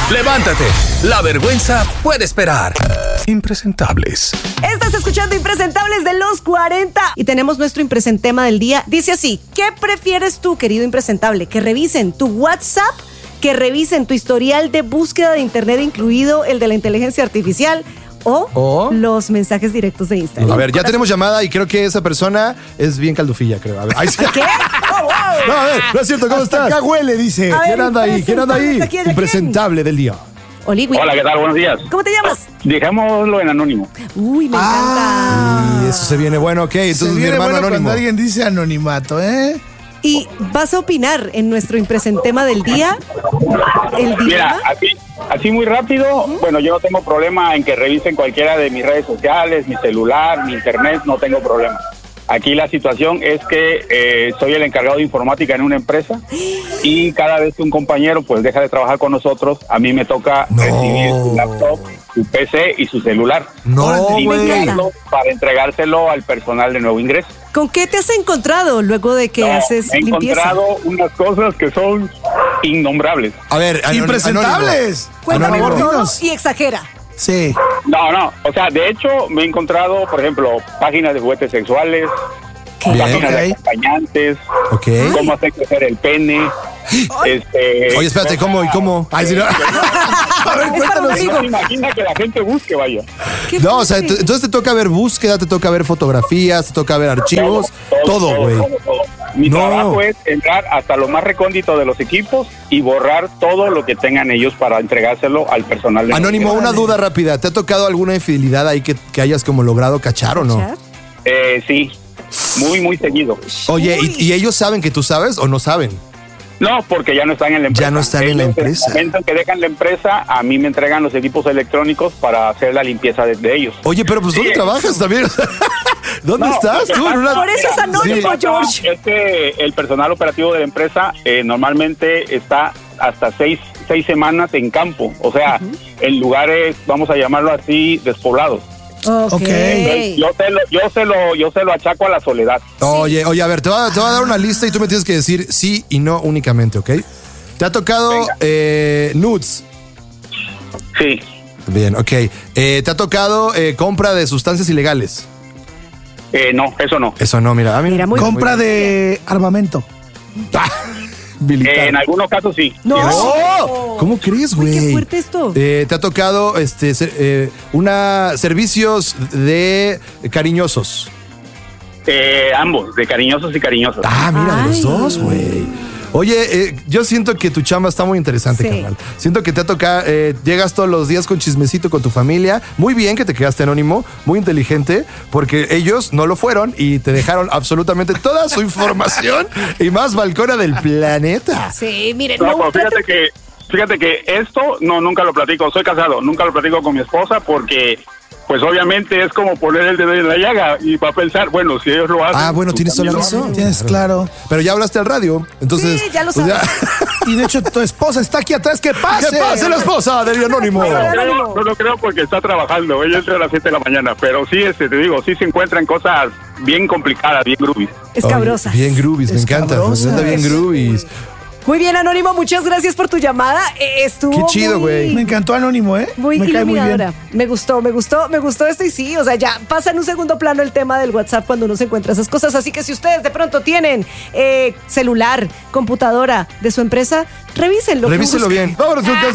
Levántate, la vergüenza puede esperar. Impresentables. Estás escuchando Impresentables de los 40 y tenemos nuestro impresentema del día. Dice así: ¿qué prefieres tú, querido impresentable? ¿Que revisen tu WhatsApp? ¿Que revisen tu historial de búsqueda de internet, incluido el de la inteligencia artificial? O los mensajes directos de Instagram. A ver, ya tenemos llamada y creo que esa persona es bien caldufilla, creo. A ver, ahí sí. ¿Qué? Oh, wow. No, a ver, no es cierto, ¿cómo estás? Acá huele, dice. A ver, ¿Quién anda ahí? ¿Quién anda ahí? ¿A quién? Impresentable del día. Oligui. Hola, ¿qué tal? Buenos días. ¿Cómo te llamas? Dejémoslo en anónimo. Uy, me encanta. Y eso se viene bueno, ok. Entonces, mi hermano bueno anónimo. cuando alguien dice anonimato, ¿eh? Y vas a opinar en nuestro impresentema del día. El Mira, dilema. así muy rápido, bueno, yo no tengo problema en que revisen cualquiera de mis redes sociales, mi celular, mi internet, no tengo problema. Aquí la situación es que soy el encargado de informática en una empresa y cada vez que un compañero pues deja de trabajar con nosotros, a mí me toca recibir su laptop, su PC y su celular. No, y güey. para entregárselo al personal de nuevo ingreso. ¿Con qué te has encontrado luego de que haces he limpieza? encontrado unas cosas que son innombrables. A ver, ¡Impresentables! Por Anónimo. favor, Dinos. y exagera. Sí. No, o sea, de hecho me he encontrado, por ejemplo, páginas de juguetes sexuales, Bien. páginas de Ok. acompañantes, Ok. cómo hacer crecer el pene. Oye, espérate, ¿cómo y cómo? Ay, sí, no. A ver, Es para un cuéntanos. amigo. No se imagina que la gente busque, vaya. ¿Qué No, o sea, fuerte? entonces te toca ver búsqueda, te toca ver fotografías, te toca ver archivos, todo, güey. todo. Mi No. trabajo es entrar hasta lo más recóndito de los equipos y borrar todo lo que tengan ellos para entregárselo al personal de Anónimo, una duda rápida. ¿Te ha tocado alguna infidelidad ahí que hayas como logrado cachar o no? ¿Chat? Sí, muy seguido. Oye, Uy. ¿y ellos saben que tú sabes o no saben? No, porque ya no están en la empresa. Ya no están en la Ellos, empresa. En el momento en que dejan la empresa, a mí me entregan los equipos electrónicos para hacer la limpieza de ellos. Oye, pero pues ¿dónde Sí. trabajas también? ¿Dónde No, estás lo que tú? pasa- Por eso es anónimo, Sí. George. Es que el personal operativo de la empresa normalmente está hasta seis semanas en campo, o sea, en lugares, vamos a llamarlo así, despoblados. Ok. Yo se lo achaco a la soledad. Oye, a ver, te voy a dar una lista y tú me tienes que decir sí y no únicamente, ¿ok? ¿Te ha tocado Venga. nudes? Sí. Bien, ok. ¿Te ha tocado compra de sustancias ilegales? No, eso no. Eso no, mira. Mira, muy Compra de armamento. militar. En algunos casos sí. No. ¡Oh! ¿Cómo crees, Uy, güey? qué fuerte esto. ¿Te ha tocado servicios de cariñosos? Ambos, de cariñosos y cariñosas. Ah, mira, de los Ay. dos, güey. Oye, yo siento que tu chamba está muy interesante, Sí. carnal. Siento que te ha tocado, llegas todos los días con chismecito con tu familia. Muy bien que te quedaste anónimo, muy inteligente, porque ellos no lo fueron y te dejaron absolutamente toda su información y más balcona del planeta. Sí, miren, No, no, pues fíjate que esto nunca lo platico, soy casado, nunca lo platico con mi esposa porque pues obviamente es como poner el dedo en la llaga y va a pensar, bueno, si ellos lo hacen. Ah, bueno, tú tienes toda la también lo razón. Tienes claro. Pero ya hablaste al radio, entonces... Sí, ya lo pues, sabes. Y de hecho, tu esposa está aquí atrás. ¡Que pase! ¡Que pase la esposa del anónimo! haces. No lo creo porque está trabajando, ella entra a las 7 de la mañana, pero sí, te digo, sí se encuentran cosas bien complicadas, bien groovies. escabrosas. Oye, bien groovies, me encanta. Escabrosas. Me encanta bien groovies. Muy bien, Anónimo, muchas gracias por tu llamada. Estuvo Qué chido, güey. Me encantó Anónimo, ¿eh? Muy Me cae muy iluminadora. bien. Me gustó esto y sí, o sea, ya pasa en un segundo plano el tema del WhatsApp cuando uno se encuentra esas cosas. Así que si ustedes de pronto tienen celular, computadora de su empresa, revísenlo. Revíselo bien. Vámonos, un